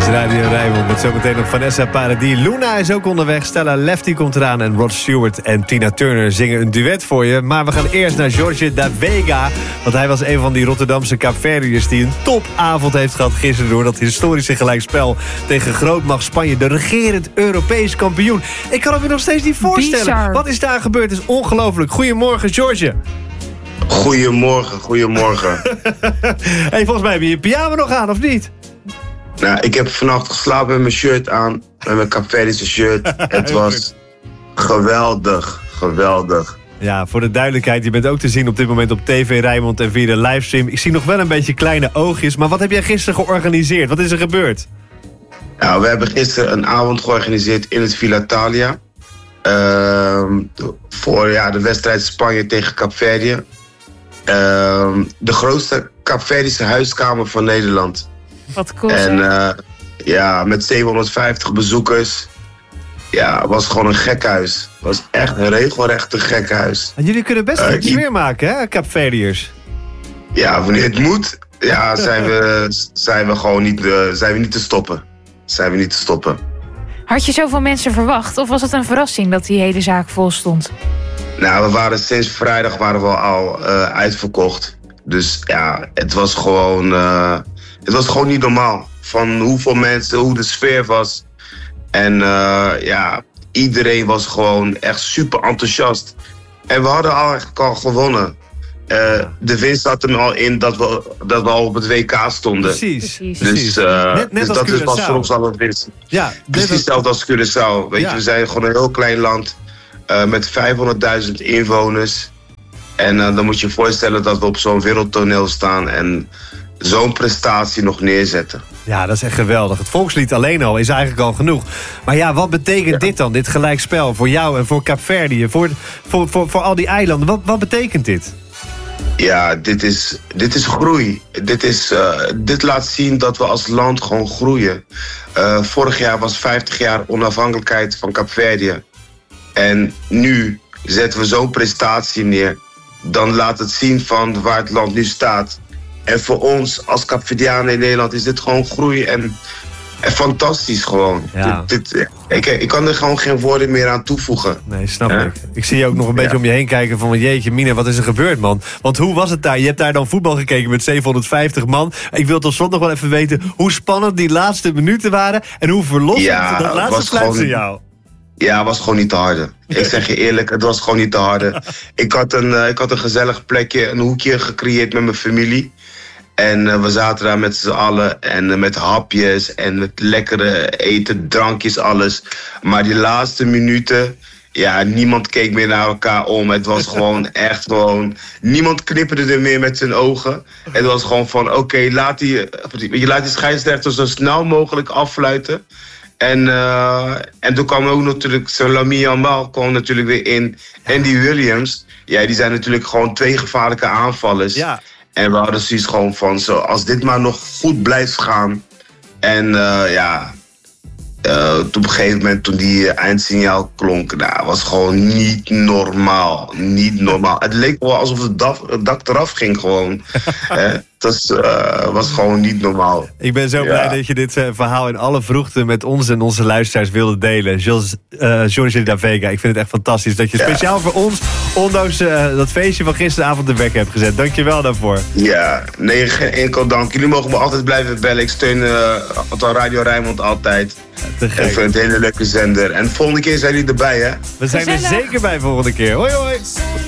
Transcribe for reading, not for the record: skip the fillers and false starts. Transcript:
Radio Rijnmond met zometeen nog Vanessa Paradis. Luna is ook onderweg, Stella Lefty komt eraan... en Rod Stewart en Tina Turner zingen een duet voor je. Maar we gaan eerst naar Jorge da Vega. Want hij was een van die Rotterdamse Kaapverdiërs... die een topavond heeft gehad gisteren... door dat historische gelijkspel tegen grootmacht Spanje... de regerend Europees kampioen. Ik kan het me nog steeds niet voorstellen. Bizar. Wat is daar gebeurd? Het is ongelooflijk. Goedemorgen, Jorge. Goedemorgen. Hey, volgens mij heb je je pyjama nog aan, of niet? Nou, ik heb vannacht geslapen met mijn shirt aan. Met mijn Kaapverdische shirt. Het was geweldig. Ja, voor de duidelijkheid, je bent ook te zien op dit moment op TV Rijnmond en via de livestream. Ik zie nog wel een beetje kleine oogjes, maar wat heb jij gisteren georganiseerd? Wat is er gebeurd? Nou, we hebben gisteren een avond georganiseerd in het Villa Thalia. Voor de wedstrijd Spanje tegen Kaapverdië. De grootste Kaapverdische huiskamer van Nederland. Wat cool. En met 750 bezoekers. Ja, het was gewoon een gekhuis. Het was echt een regelrechte gekhuis. En jullie kunnen best een sfeer maken, hè, Kaapverdiërs? Ja, wanneer het moet, zijn we gewoon niet te stoppen. Had je zoveel mensen verwacht? Of was het een verrassing dat die hele zaak vol stond? Nou, sinds vrijdag waren we al uitverkocht. Dus ja, het was gewoon niet normaal. Van hoeveel mensen, hoe de sfeer was. En iedereen was gewoon echt super enthousiast. En we hadden eigenlijk al gewonnen. De winst zat er al in dat we al op het WK stonden. Precies. Dus dat was voor ons al een winst. Ja, precies hetzelfde als Curaçao. Weet je, we zijn gewoon een heel klein land met 500.000 inwoners. En dan moet je je voorstellen dat we op zo'n wereldtoneel staan en zo'n prestatie nog neerzetten. Ja, dat is echt geweldig. Het volkslied alleen al is eigenlijk al genoeg. Maar ja, wat betekent dit dan, dit gelijkspel, voor jou en voor Kaapverdië, voor al die eilanden? Wat betekent dit? Ja, dit is groei. Dit laat zien dat we als land gewoon groeien. Vorig jaar was 50 jaar onafhankelijkheid van Kaapverdië. En nu zetten we zo'n prestatie neer. Dan laat het zien van waar het land nu staat. En voor ons als Kaapverdianen in Nederland is dit gewoon groei en fantastisch gewoon. Ja. Ik kan er gewoon geen woorden meer aan toevoegen. Nee, snap ik. Ik zie je ook nog een beetje om je heen kijken van... jeetje, Mina, wat is er gebeurd, man? Want hoe was het daar? Je hebt daar dan voetbal gekeken met 750 man. Ik wil tot slot nog wel even weten hoe spannend die laatste minuten waren... en hoe verlossend dat laatste fluitsignaal. Ja, het was gewoon niet te harde. Ik zeg je eerlijk, het was gewoon niet te harde. Ik had een gezellig plekje, een hoekje gecreëerd met mijn familie. En we zaten daar met z'n allen en met hapjes en met lekkere eten, drankjes, alles. Maar die laatste minuten, niemand keek meer naar elkaar om. Het was gewoon echt gewoon... Niemand knipperde er meer met zijn ogen. Het was gewoon van, oké, laat die scheidsrechter zo snel mogelijk affluiten. En toen kwam ook natuurlijk Lamine Yamal kwam natuurlijk weer in. En die Williams, die zijn natuurlijk gewoon 2 gevaarlijke aanvallers. Ja. En we hadden zoiets gewoon van, als dit maar nog goed blijft gaan. En op een gegeven moment toen die eindsignaal klonk, was gewoon niet normaal. Niet normaal. Het leek wel alsof het dak eraf ging gewoon. Het was gewoon niet normaal. Ik ben zo blij dat je dit verhaal in alle vroegte met ons en onze luisteraars wilde delen. Jorge da Vega, ik vind het echt fantastisch dat je speciaal voor ons, ondanks dat feestje van gisteravond, de wekker hebt gezet. Dank je wel daarvoor. Ja, nee, geen enkel dank. Jullie mogen me altijd blijven bellen. Ik steun Radio Rijnmond altijd. Ik vind het een hele leuke zender. En de volgende keer zijn jullie erbij, hè? We zijn er zeker bij volgende keer. Hoi, hoi.